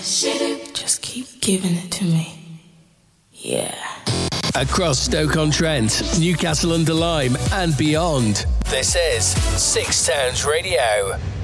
Just keep giving it to me. Yeah. Across Stoke-on-Trent, Newcastle-under-Lyme and beyond. This is Six Towns Radio.